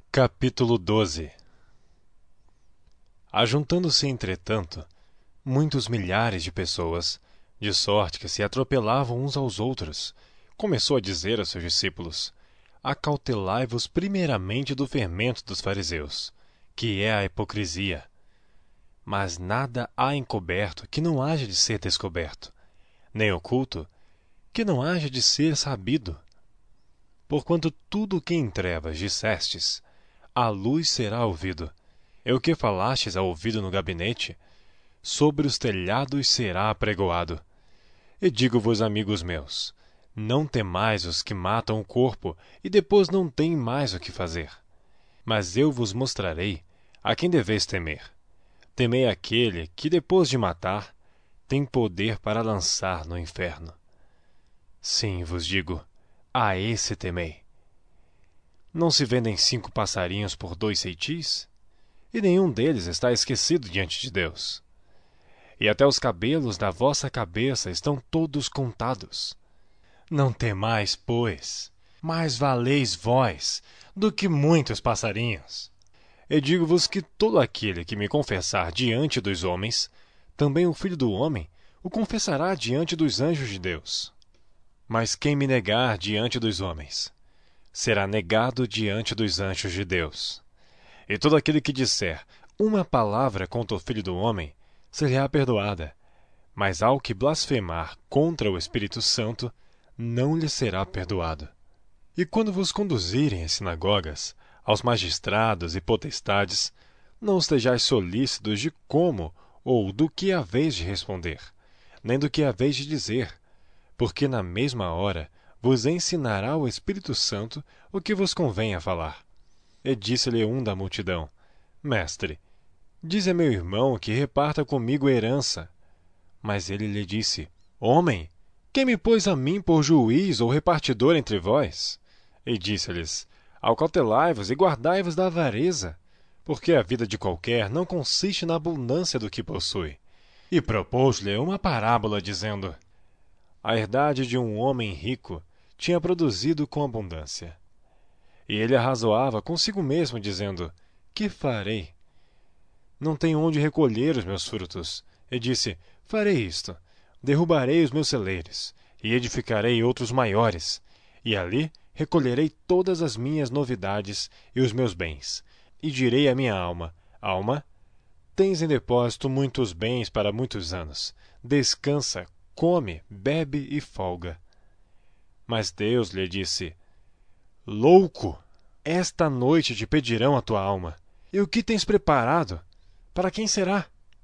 Capítulo 12. Ajuntando-se, entretanto, muitos milhares de pessoas, de sorte que se atropelavam uns aos outros, começou a dizer a seus discípulos: Acautelai-vos primeiramente do fermento dos fariseus, que é a hipocrisia. Mas nada há encoberto que não haja de ser descoberto, nem oculto que não haja de ser sabido. Porquanto tudo o que em trevas dissestes, à luz será ouvido, e o que falastes ao ouvido no gabinete, sobre os telhados será apregoado. E digo-vos, amigos meus, não temais os que matam o corpo e depois não têm mais o que fazer. Mas eu vos mostrarei a quem deveis temer. Temei aquele que, depois de matar, tem poder para lançar no inferno. Sim, vos digo, a esse temei. Não se vendem 5 passarinhos por 2 ceitis? E nenhum deles está esquecido diante de Deus. E até os cabelos da vossa cabeça estão todos contados. Não temais, pois, mais valeis vós do que muitos passarinhos. E digo-vos que todo aquele que me confessar diante dos homens, também o Filho do Homem o confessará diante dos anjos de Deus. Mas quem me negar diante dos homens, será negado diante dos anjos de Deus. E todo aquele que disser uma palavra contra o Filho do Homem, será perdoada. Mas ao que blasfemar contra o Espírito Santo, não lhe será perdoado. E quando vos conduzirem às sinagogas, aos magistrados e potestades, não estejais solícitos de como ou do que haveis de responder, nem do que haveis de dizer, porque na mesma hora vos ensinará o Espírito Santo o que vos convém a falar. E disse-lhe um da multidão: Mestre, dize a meu irmão que reparta comigo a herança. Mas ele lhe disse: Homem, quem me pôs a mim por juiz ou repartidor entre vós? E disse-lhes: Acautelai-vos e guardai-vos da avareza, porque a vida de qualquer não consiste na abundância do que possui. E propôs-lhe uma parábola, dizendo: A herdade de um homem rico tinha produzido com abundância. E ele arrazoava consigo mesmo, dizendo: Que farei? Não tenho onde recolher os meus frutos. E disse: Farei isto: derrubarei os meus celeiros, e edificarei outros maiores, e ali recolherei todas as minhas novidades e os meus bens. E direi à minha alma: Alma, tens em depósito muitos bens para muitos anos. Descansa, come, bebe e folga. Mas Deus lhe disse: Louco! Esta noite te pedirão a tua alma. E o que tens preparado? Para quem será?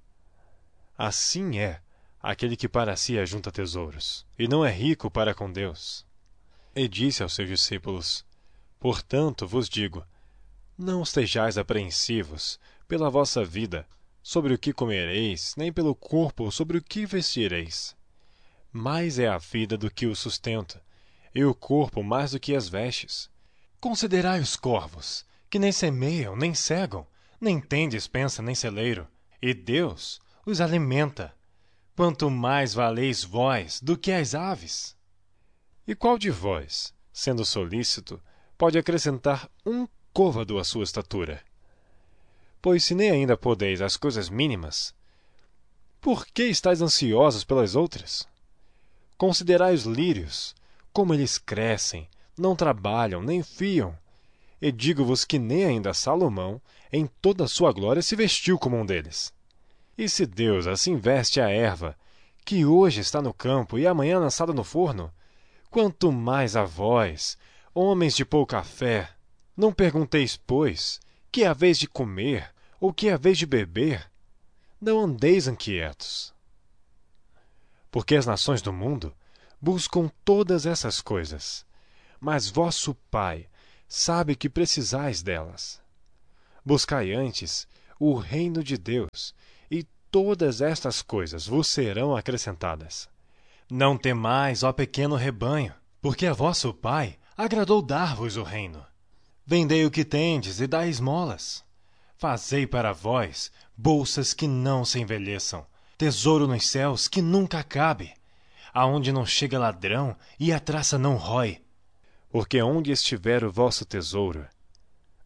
Assim é aquele que para si ajunta tesouros, e não é rico para com Deus. E disse aos seus discípulos: Portanto vos digo, não estejais apreensivos pela vossa vida, sobre o que comereis, nem pelo corpo sobre o que vestireis. Mais é a vida do que o sustento, e o corpo mais do que as vestes. Considerai os corvos, que nem semeiam, nem cegam, nem têm despensa, nem celeiro, e Deus os alimenta. Quanto mais valeis vós do que as aves? E qual de vós, sendo solícito, pode acrescentar um côvado à sua estatura? Pois se nem ainda podeis as coisas mínimas, por que estáis ansiosos pelas outras? Considerai os lírios, como eles crescem, não trabalham, nem fiam. E digo-vos que nem ainda Salomão, em toda a sua glória, se vestiu como um deles. E se Deus assim veste a erva, que hoje está no campo e amanhã lançada no forno, quanto mais a vós, homens de pouca fé. Não pergunteis, pois, que haveis de comer, ou que haveis de beber? Não andeis inquietos. Porque as nações do mundo buscam todas essas coisas, mas vosso Pai sabe que precisais delas. Buscai antes o reino de Deus, e todas estas coisas vos serão acrescentadas. Não temais, ó pequeno rebanho, porque a vosso Pai agradou dar-vos o reino. Vendei o que tendes e dai esmolas. Fazei para vós bolsas que não se envelheçam, tesouro nos céus que nunca acabe, aonde não chega ladrão e a traça não rói. Porque onde estiver o vosso tesouro,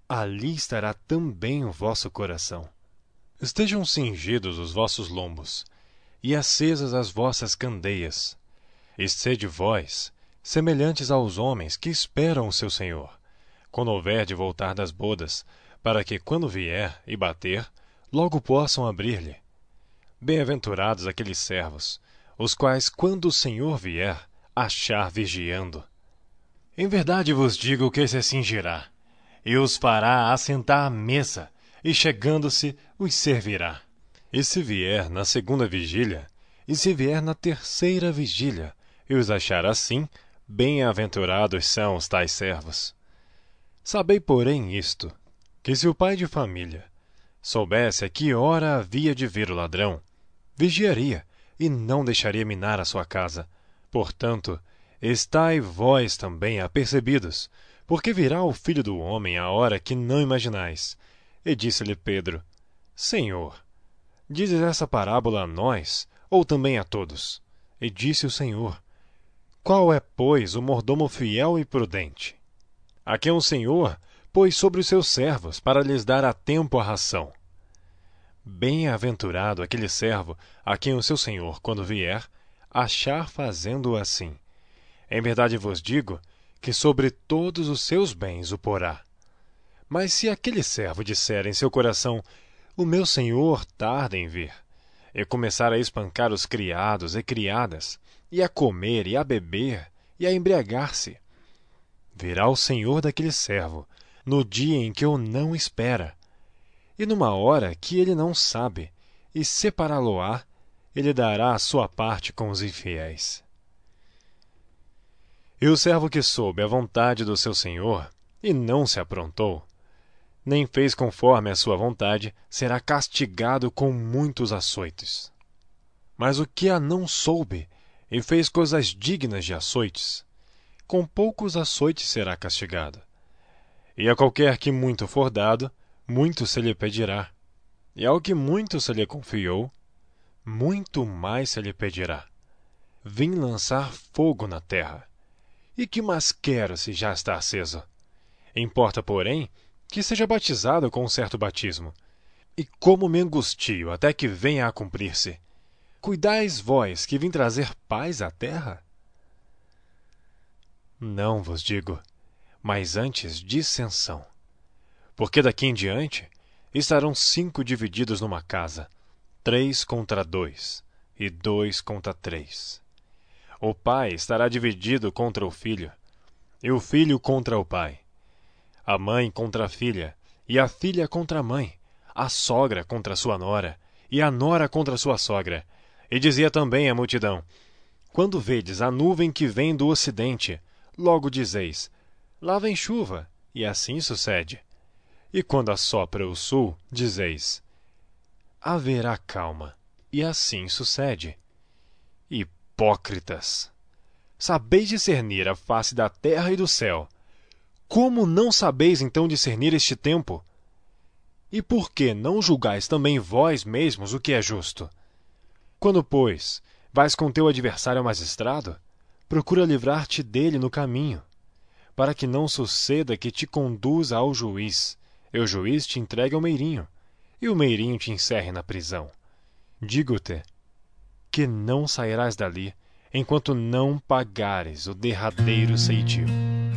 ali estará também o vosso coração. Estejam cingidos os vossos lombos, e acesas as vossas candeias. E sede vós, semelhantes aos homens que esperam o seu Senhor, quando houver de voltar das bodas, para que, quando vier e bater, logo possam abrir-lhe. Bem-aventurados aqueles servos, os quais, quando o Senhor vier, achar vigiando. Em verdade vos digo que se cingirá, e os fará assentar à mesa, e chegando-se, os servirá. E se vier na segunda vigília, e se vier na terceira vigília, e os achar assim, bem-aventurados são os tais servos. Sabei, porém, isto, que se o pai de família soubesse a que hora havia de vir o ladrão, vigiaria e não deixaria minar a sua casa. Portanto, estai vós também apercebidos, porque virá o Filho do Homem à hora que não imaginais. E disse-lhe Pedro: Senhor, dizes essa parábola a nós, ou também a todos? E disse o Senhor: Qual é, pois, o mordomo fiel e prudente, a quem o Senhor pôs sobre os seus servos para lhes dar a tempo a ração? Bem-aventurado aquele servo a quem o seu Senhor, quando vier, achar fazendo assim. Em verdade vos digo que sobre todos os seus bens o porá. Mas se aquele servo disser em seu coração: O meu senhor tarda em vir, e começar a espancar os criados e criadas, e a comer e a beber, e a embriagar-se, virá o senhor daquele servo no dia em que o não espera, e numa hora que ele não sabe, e separá-lo-á, ele dará a sua parte com os infiéis. E o servo que soube a vontade do seu senhor, e não se aprontou, nem fez conforme a sua vontade, será castigado com muitos açoites. Mas o que a não soube, e fez coisas dignas de açoites, com poucos açoites será castigado. E a qualquer que muito for dado, muito se lhe pedirá. E ao que muito se lhe confiou, muito mais se lhe pedirá. Vim lançar fogo na terra. E que mais quero se já está aceso? Importa, porém, que seja batizado com um certo batismo. E como me angustio até que venha a cumprir-se. Cuidais vós que vim trazer paz à terra? Não vos digo, mas antes dissensão. Porque daqui em diante estarão 5 divididos numa casa, 3 contra 2, e 2 contra 3. O pai estará dividido contra o filho, e o filho contra o pai. A mãe contra a filha, e a filha contra a mãe, a sogra contra a sua nora, e a nora contra a sua sogra. E dizia também a multidão: Quando vedes a nuvem que vem do ocidente, logo dizeis: Lá vem chuva, e assim sucede. E quando assopra o sul, dizeis: Haverá calma, e assim sucede. Hipócritas! Sabeis discernir a face da terra e do céu. Como não sabeis então discernir este tempo? E por que não julgais também vós mesmos o que é justo? Quando, pois, vais com teu adversário ao magistrado, procura livrar-te dele no caminho, para que não suceda que te conduza ao juiz, e o juiz te entregue ao meirinho, e o meirinho te encerre na prisão. Digo-te que não sairás dali enquanto não pagares o derradeiro ceitil.